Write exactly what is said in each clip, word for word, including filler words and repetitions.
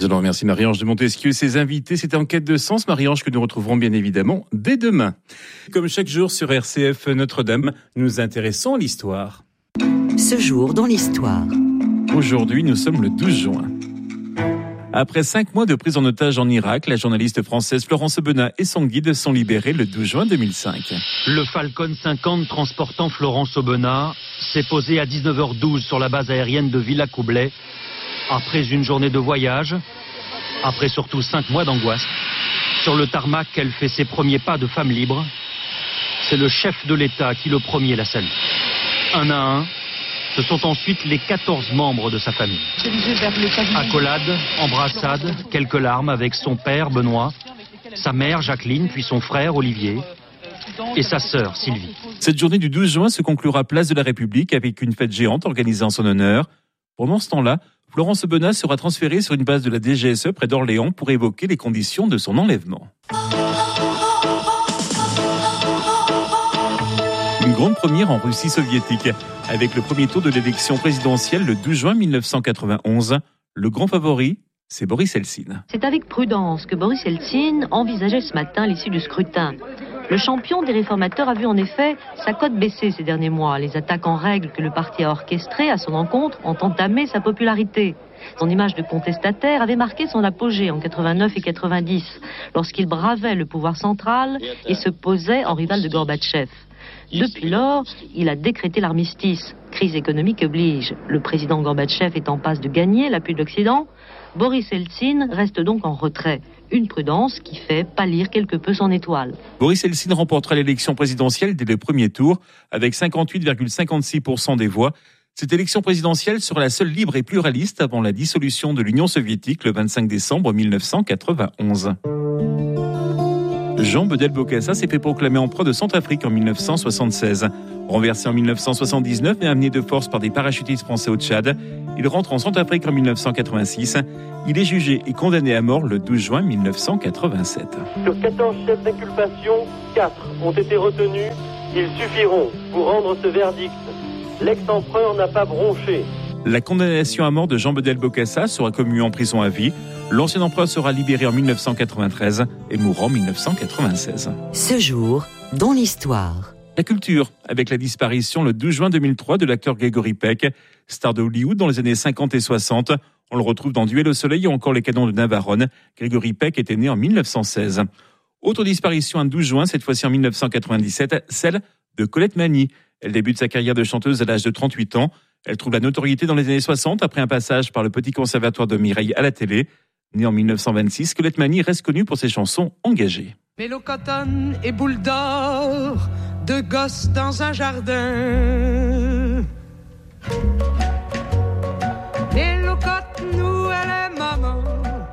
Je vous remercie Marie-Ange de Montesquieu et ses invités. C'était En quête de sens, Marie-Ange, que nous retrouverons bien évidemment dès demain. Comme chaque jour sur R C F Notre-Dame, nous nous intéressons à l'histoire. Ce jour dans l'histoire. Aujourd'hui, nous sommes le douze juin. Après cinq mois de prise en otage en Irak, la journaliste française Florence Aubenas et son guide sont libérés le douze juin deux mille cinq. Le Falcon cinquante transportant Florence Aubenas s'est posé à dix-neuf heures douze sur la base aérienne de Villacoublay. Après une journée de voyage, après surtout cinq mois d'angoisse, sur le tarmac, elle fait ses premiers pas de femme libre. C'est le chef de l'État qui le premier la salue. Un à un, ce sont ensuite les quatorze membres de sa famille. Accolades, embrassades, quelques larmes avec son père Benoît, sa mère Jacqueline, puis son frère Olivier et sa sœur Sylvie. Cette journée du douze juin se conclura place de la République avec une fête géante organisée en son honneur. Pendant ce temps-là, Florence Aubenas sera transférée sur une base de la D G S E près d'Orléans pour évoquer les conditions de son enlèvement. Une grande première en Russie soviétique, avec le premier tour de l'élection présidentielle le douze juin mille neuf cent quatre-vingt-onze. Le grand favori, c'est Boris Eltsine. C'est avec prudence que Boris Eltsine envisageait ce matin l'issue du scrutin. Le champion des réformateurs a vu en effet sa cote baisser ces derniers mois. Les attaques en règle que le parti a orchestrées à son encontre ont entamé sa popularité. Son image de contestataire avait marqué son apogée en quatre-vingt-neuf et quatre-vingt-dix, lorsqu'il bravait le pouvoir central et se posait en rival de Gorbatchev. Depuis lors, il a décrété l'armistice. Crise économique oblige. Le président Gorbatchev est en passe de gagner l'appui de l'Occident. Boris Eltsine reste donc en retrait. Une prudence qui fait pâlir quelque peu son étoile. Boris Eltsine remportera l'élection présidentielle dès le premier tour avec cinquante-huit virgule cinquante-six pour cent des voix. Cette élection présidentielle sera la seule libre et pluraliste avant la dissolution de l'Union soviétique le vingt-cinq décembre mille neuf cent quatre-vingt-onze. Jean Bedel-Bokassa s'est fait proclamer empereur de Centrafrique en mille neuf cent soixante-seize. Renversé en mille neuf cent soixante-dix-neuf et amené de force par des parachutistes français au Tchad, il rentre en Centrafrique en mille neuf cent quatre-vingt-six. Il est jugé et condamné à mort le douze juin mille neuf cent quatre-vingt-sept. Sur quatorze chefs d'inculpation, quatre ont été retenus. Ils suffiront pour rendre ce verdict. L'ex-empereur n'a pas bronché. La condamnation à mort de Jean Bedel-Bokassa sera commuée en prison à vie. L'ancien empereur sera libéré en mille neuf cent quatre-vingt-treize et mourra en mille neuf cent quatre-vingt-seize. Ce jour, dans l'histoire. La culture, avec la disparition le douze juin deux mille trois de l'acteur Gregory Peck, star de Hollywood dans les années cinquante et soixante. On le retrouve dans Duel au soleil ou encore Les Canons de Navarone. Gregory Peck était né en mille neuf cent seize. Autre disparition un douze juin, cette fois-ci en mille neuf cent quatre-vingt-dix-sept, celle de Colette Mani. Elle débute sa carrière de chanteuse à l'âge de trente-huit ans. Elle trouve la notoriété dans les années soixante après un passage par le Petit Conservatoire de Mireille à la télé. Née en mille neuf cent vingt-six, Colette Mani reste connue pour ses chansons engagées. Mélo coton et boule d'or, deux gosses dans un jardin. Mélo coton, nous, elle est maman.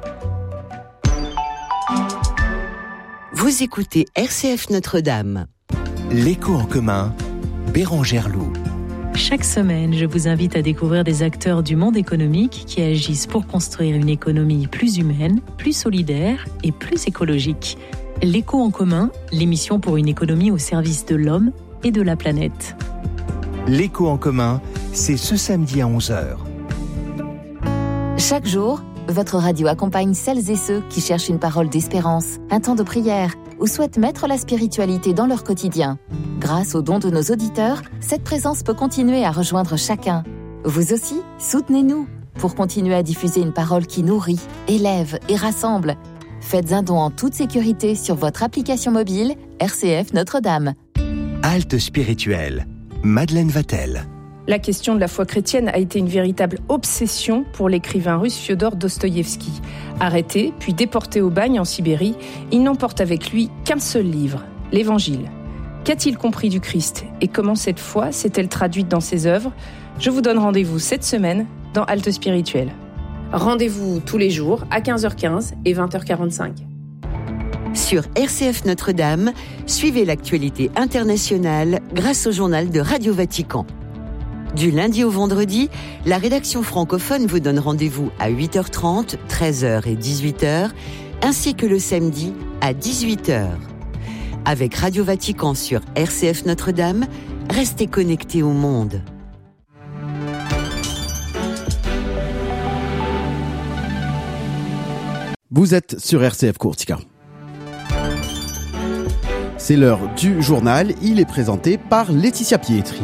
Vous écoutez R C F Notre-Dame. L'écho en commun, Bérangère Loup. Chaque semaine, je vous invite à découvrir des acteurs du monde économique qui agissent pour construire une économie plus humaine, plus solidaire et plus écologique. L'écho en commun, l'émission pour une économie au service de l'homme et de la planète. L'écho en commun, c'est ce samedi à onze heures. Chaque jour, votre radio accompagne celles et ceux qui cherchent une parole d'espérance, un temps de prière ou souhaitent mettre la spiritualité dans leur quotidien. Grâce aux dons de nos auditeurs, cette présence peut continuer à rejoindre chacun. Vous aussi, soutenez-nous pour continuer à diffuser une parole qui nourrit, élève et rassemble. Faites un don en toute sécurité sur votre application mobile R C F Notre-Dame. Halte spirituelle, Madeleine Vatel. La question de la foi chrétienne a été une véritable obsession pour l'écrivain russe Fiodor Dostoïevski. Arrêté, puis déporté au bagne en Sibérie, il n'emporte avec lui qu'un seul livre, l'Évangile. Qu'a-t-il compris du Christ et comment cette foi s'est-elle traduite dans ses œuvres ? Je vous donne rendez-vous cette semaine dans Halte spirituelle. Rendez-vous tous les jours à quinze heures quinze et vingt heures quarante-cinq. Sur R C F Notre-Dame, suivez l'actualité internationale grâce au journal de Radio Vatican. Du lundi au vendredi, la rédaction francophone vous donne rendez-vous à huit heures trente, treize heures et dix-huit heures, ainsi que le samedi à dix-huit heures. Avec Radio Vatican sur R C F Notre-Dame, restez connectés au monde. Vous êtes sur R C F Courtica. C'est l'heure du journal, il est présenté par Laetitia Pietri.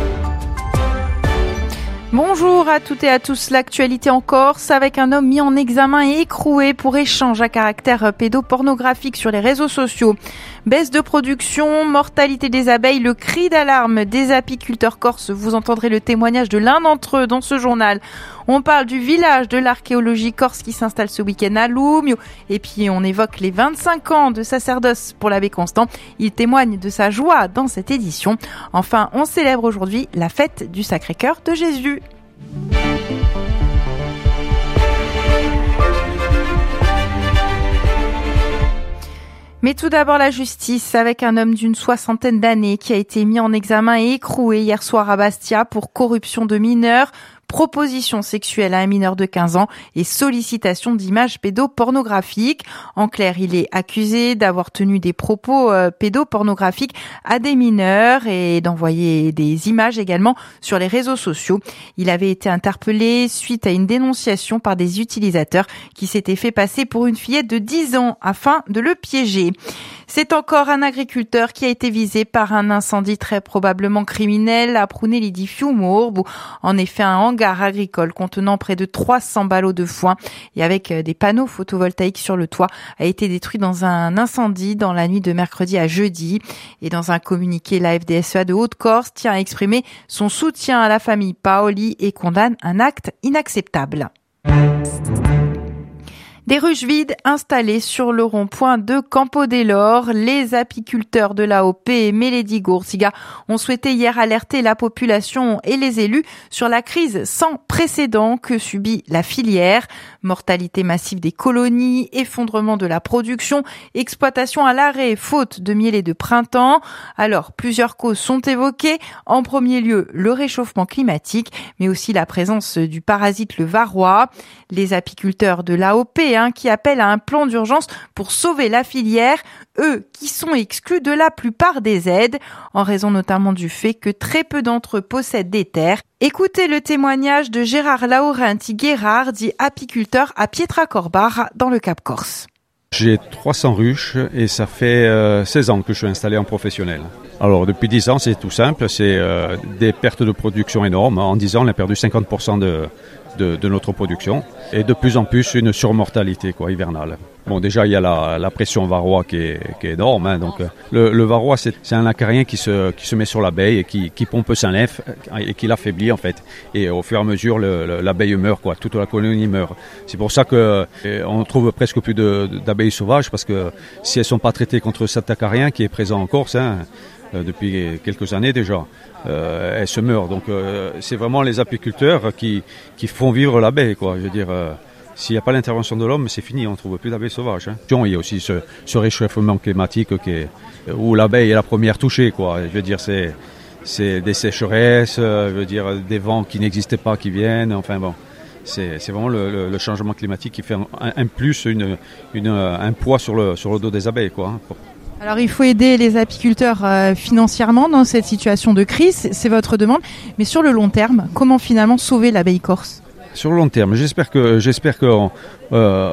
Bonjour à toutes et à tous. L'actualité en Corse avec un homme mis en examen et écroué pour échange à caractère pédopornographique sur les réseaux sociaux. Baisse de production, mortalité des abeilles, le cri d'alarme des apiculteurs corses. Vous entendrez le témoignage de l'un d'entre eux dans ce journal. On parle du village de l'archéologie corse qui s'installe ce week-end à Loumio. Et puis on évoque les vingt-cinq ans de sacerdoce pour l'abbé Constant. Il témoigne de sa joie dans cette édition. Enfin, on célèbre aujourd'hui la fête du Sacré-Cœur de Jésus. Mais tout d'abord la justice avec un homme d'une soixantaine d'années qui a été mis en examen et écroué hier soir à Bastia pour corruption de mineurs, proposition sexuelle à un mineur de quinze ans et sollicitation d'images pédopornographiques. En clair, il est accusé d'avoir tenu des propos euh, pédopornographiques à des mineurs et d'envoyer des images également sur les réseaux sociaux. Il avait été interpellé suite à une dénonciation par des utilisateurs qui s'étaient fait passer pour une fillette de dix ans afin de le piéger. C'est encore un agriculteur qui a été visé par un incendie très probablement criminel à Prunelli di Fiumorbo. En effet, un hangar agricole contenant près de trois cents ballots de foin et avec des panneaux photovoltaïques sur le toit a été détruit dans un incendie dans la nuit de mercredi à jeudi. Et dans un communiqué, la F D S E A de Haute-Corse tient à exprimer son soutien à la famille Paoli et condamne un acte inacceptable. Des ruches vides installées sur le rond-point de Campo dell'Or. Les apiculteurs de l'A O P et Meledi Gourtiga ont souhaité hier alerter la population et les élus sur la crise sans précédent que subit la filière. Mortalité massive des colonies, effondrement de la production, exploitation à l'arrêt, faute de miel et de printemps. Alors, plusieurs causes sont évoquées. En premier lieu, le réchauffement climatique, mais aussi la présence du parasite le varroa. Les apiculteurs de l'A O P hein, qui appellent à un plan d'urgence pour sauver la filière, eux qui sont exclus de la plupart des aides, en raison notamment du fait que très peu d'entre eux possèdent des terres. Écoutez le témoignage de Gérard Laurenti-Guérard, dit apiculteur à Pietracorbar, dans le Cap Corse. J'ai trois cents ruches et ça fait euh, seize ans que je suis installé en professionnel. Alors depuis dix ans, c'est tout simple, c'est euh, des pertes de production énormes. En dix ans, on a perdu cinquante pour cent de, de, de notre production et de plus en plus une surmortalité quoi, hivernale. Bon, déjà, il y a la, la pression varroa qui est, qui est énorme. Hein, donc, le, le varroa, c'est, c'est un acarien qui se, qui se met sur l'abeille et qui, qui pompe sa lymphe et qui l'affaiblit, en fait. Et au fur et à mesure, le, le, l'abeille meurt, quoi. Toute la colonie meurt. C'est pour ça que on trouve presque plus de, d'abeilles sauvages, parce que si elles sont pas traitées contre cet acarien qui est présent en Corse, hein, depuis quelques années déjà, euh, elles se meurent. Donc, euh, c'est vraiment les apiculteurs qui, qui font vivre l'abeille, quoi. Je veux dire. Euh, S'il n'y a pas l'intervention de l'homme, c'est fini, on ne trouve plus d'abeilles sauvages. Hein. Il y a aussi ce, ce réchauffement climatique qui est, où l'abeille est la première touchée. Quoi. Je veux dire, c'est, c'est des sécheresses, je veux dire, des vents qui n'existaient pas qui viennent. Enfin bon, c'est, c'est vraiment le, le, le changement climatique qui fait un, un plus, une, une, un poids sur le, sur le dos des abeilles. Quoi, hein. Alors il faut aider les apiculteurs euh, financièrement dans cette situation de crise, c'est votre demande. Mais sur le long terme, comment finalement sauver l'abeille corse ? Sur le long terme, j'espère que j'espère que euh,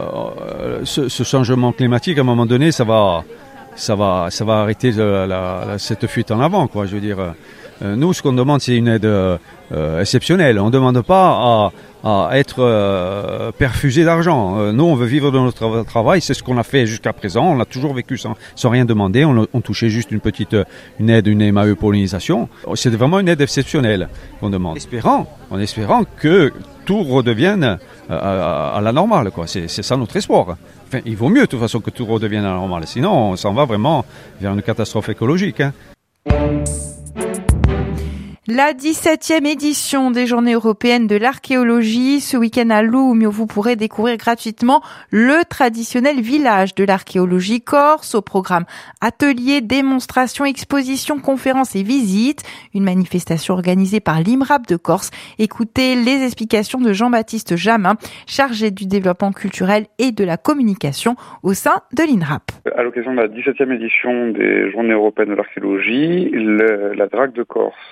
ce, ce changement climatique, à un moment donné, ça va, ça va, ça va arrêter la, la, cette fuite en avant, quoi. Je veux dire, euh, nous, ce qu'on demande, c'est une aide euh, exceptionnelle. On ne demande pas à, à être euh, perfusé d'argent. Euh, nous, on veut vivre de notre travail. C'est ce qu'on a fait jusqu'à présent. On a toujours vécu sans, sans rien demander. On, on touchait juste une petite, une aide, une M A E pollinisation. C'est vraiment une aide exceptionnelle qu'on demande. Espérant, en espérant que tout redevienne à, à la normale, quoi. C'est, c'est ça notre espoir. Enfin, il vaut mieux de toute façon que tout redevienne à la normale. Sinon, on s'en va vraiment vers une catastrophe écologique. Hein. La dix-septième édition des Journées européennes de l'archéologie. Ce week-end à Loumio, vous pourrez découvrir gratuitement le traditionnel village de l'archéologie corse. Au programme ateliers, démonstrations, expositions, conférences et visites. Une manifestation organisée par l'I M R A P de Corse. Écoutez les explications de Jean-Baptiste Jamin, chargé du développement culturel et de la communication au sein de l'I N R A P. À l'occasion de la dix-septième édition des Journées européennes de l'archéologie, le, la D R A C de Corse, à travers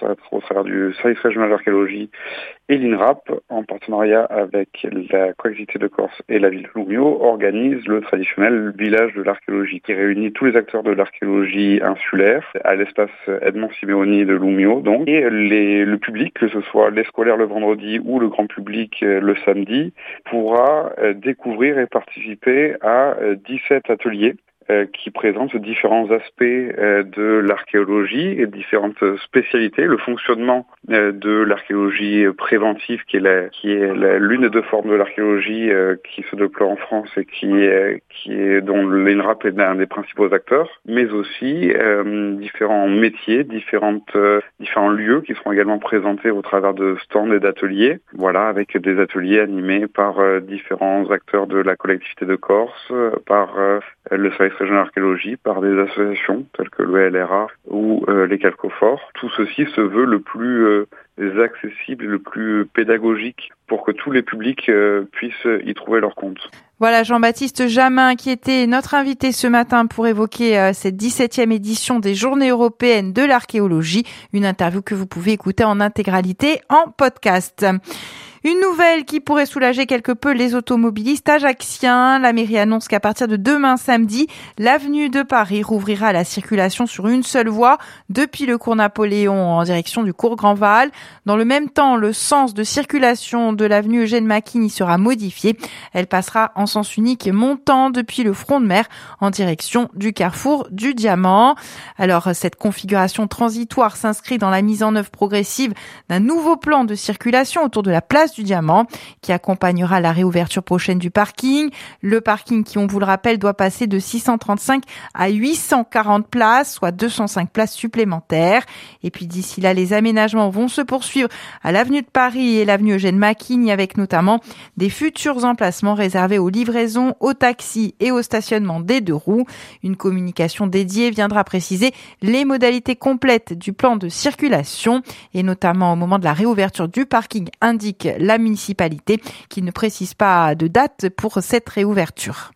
travers du service régional d'archéologie et l'INRAP, en partenariat avec la collectivité de Corse et la ville de Loumio, organise le traditionnel village de l'archéologie qui réunit tous les acteurs de l'archéologie insulaire à l'espace Edmond Simeoni de Loumio, donc, et les, le public, que ce soit les scolaires le vendredi ou le grand public le samedi, pourra découvrir et participer à dix-sept ateliers Euh, qui présente différents aspects euh, de l'archéologie et différentes spécialités, le fonctionnement euh, de l'archéologie préventive qui est la, qui est la, l'une des deux formes de l'archéologie euh, qui se déploie en France et qui est, qui est dont l'INRAP est l'un des principaux acteurs, mais aussi euh, différents métiers, différentes euh, différents lieux qui seront également présentés au travers de stands et d'ateliers. Voilà, avec des ateliers animés par euh, différents acteurs de la collectivité de Corse, euh, par euh, le service régional d'archéologie, par des associations telles que le L R A ou euh, les Calcoforts. Tout ceci se veut le plus euh, accessible et le plus pédagogique pour que tous les publics euh, puissent y trouver leur compte. Voilà Jean-Baptiste Jamin qui était notre invité ce matin pour évoquer euh, cette dix-septième édition des Journées européennes de l'archéologie. Une interview que vous pouvez écouter en intégralité en podcast. Une nouvelle qui pourrait soulager quelque peu les automobilistes ajacciens. La mairie annonce qu'à partir de demain samedi, l'avenue de Paris rouvrira la circulation sur une seule voie depuis le cours Napoléon en direction du cours Grandval. Dans le même temps, le sens de circulation de l'avenue Eugène Maquigny sera modifié. Elle passera en sens unique montant depuis le front de mer en direction du carrefour du Diamant. Alors, cette configuration transitoire s'inscrit dans la mise en œuvre progressive d'un nouveau plan de circulation autour de la place du Diamant qui accompagnera la réouverture prochaine du parking. Le parking qui, on vous le rappelle, doit passer de six cent trente-cinq à huit cent quarante places, soit deux cent cinq places supplémentaires. Et puis d'ici là, les aménagements vont se poursuivre à l'avenue de Paris et l'avenue Eugène Maquigny avec notamment des futurs emplacements réservés aux livraisons, aux taxis et au stationnement des deux roues. Une communication dédiée viendra préciser les modalités complètes du plan de circulation et notamment au moment de la réouverture du parking, indique la municipalité qui ne précise pas de date pour cette réouverture.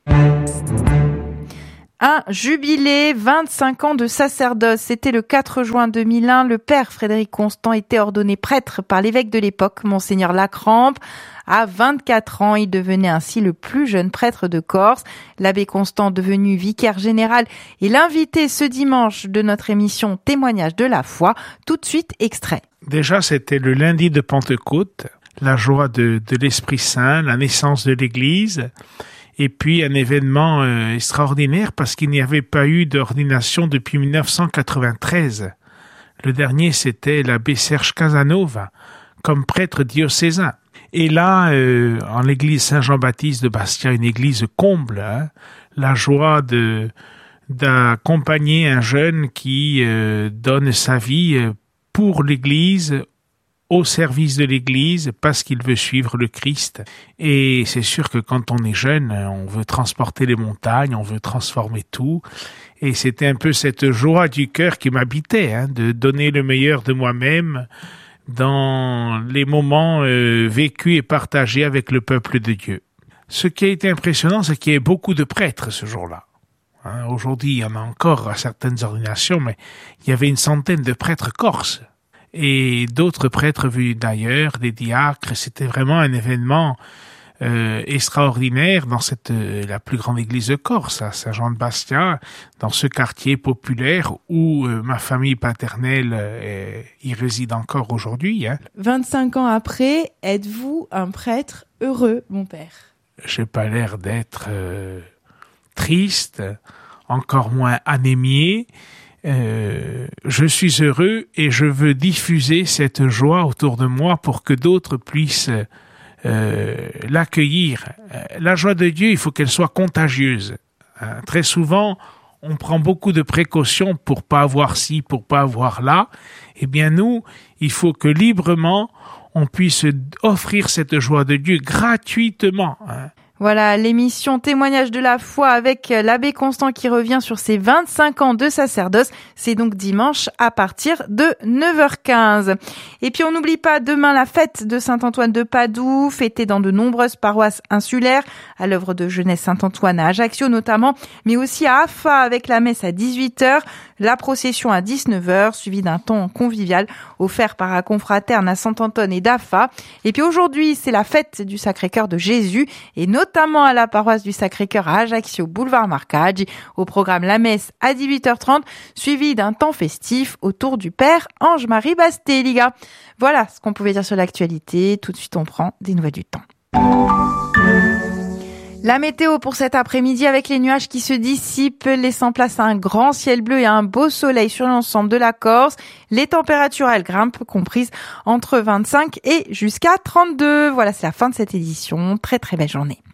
Un jubilé, vingt-cinq ans de sacerdoce. C'était le quatre juin deux mille un. Le père Frédéric Constant était ordonné prêtre par l'évêque de l'époque, Monseigneur Lacrampe. À vingt-quatre ans, il devenait ainsi le plus jeune prêtre de Corse. L'abbé Constant, devenu vicaire général, est l'invité ce dimanche de notre émission Témoignage de la foi. Tout de suite, extrait. Déjà, c'était le lundi de Pentecôte, la joie de, de l'Esprit Saint, la naissance de l'Église, et puis un événement euh, extraordinaire parce qu'il n'y avait pas eu d'ordination depuis dix-neuf cent quatre-vingt-treize. Le dernier, c'était l'abbé Serge Casanova, comme prêtre diocésain. Et là, euh, en l'église Saint-Jean-Baptiste de Bastia, une église comble, hein, la joie de d'accompagner un jeune qui euh, donne sa vie euh, pour l'église, au service de l'église, parce qu'il veut suivre le Christ. Et c'est sûr que quand on est jeune, on veut transporter les montagnes, on veut transformer tout. Et c'était un peu cette joie du cœur qui m'habitait, hein, de donner le meilleur de moi-même dans les moments euh, vécus et partagés avec le peuple de Dieu. Ce qui a été impressionnant, c'est qu'il y avait beaucoup de prêtres ce jour-là. Hein, aujourd'hui, il y en a encore à certaines ordinations, mais il y avait une centaine de prêtres corses et d'autres prêtres venus d'ailleurs, des diacres. C'était vraiment un événement euh, extraordinaire dans cette euh, la plus grande église de Corse, à Saint-Jean-de-Bastia, dans ce quartier populaire où euh, ma famille paternelle euh, y réside encore aujourd'hui. Hein. vingt-cinq ans après, êtes-vous un prêtre heureux, mon père ? J'ai pas l'air d'être euh, triste, encore moins anémié. Euh, je suis heureux et je veux diffuser cette joie autour de moi pour que d'autres puissent euh, l'accueillir. La joie de Dieu, il faut qu'elle soit contagieuse. Hein, très souvent, on prend beaucoup de précautions pour pas avoir ci, pour pas avoir là. Eh bien nous, il faut que librement, on puisse offrir cette joie de Dieu gratuitement. Hein. Voilà, l'émission Témoignage de la foi avec l'abbé Constant qui revient sur ses vingt-cinq ans de sacerdoce. C'est donc dimanche à partir de neuf heures quinze. Et puis on n'oublie pas demain la fête de Saint-Antoine de Padoue, fêtée dans de nombreuses paroisses insulaires, à l'œuvre de jeunesse Saint-Antoine à Ajaccio notamment, mais aussi à Afa avec la messe à dix-huit heures, la procession à dix-neuf heures, suivie d'un temps convivial offert par un confraterne à Saint-Antoine et d'Afa. Et puis aujourd'hui, c'est la fête du Sacré-Cœur de Jésus, et notamment à la paroisse du Sacré-Cœur à Ajaccio, boulevard Marcaggi. Au programme la messe à dix-huit heures trente, suivi d'un temps festif autour du Père Ange-Marie Bastéliga. Voilà ce qu'on pouvait dire sur l'actualité. Tout de suite, on prend des nouvelles du temps. La météo pour cet après-midi avec les nuages qui se dissipent, laissant place à un grand ciel bleu et à un beau soleil sur l'ensemble de la Corse. Les températures, elles grimpent, comprises entre vingt-cinq et jusqu'à trente-deux. Voilà, c'est la fin de cette édition. Très très belle journée.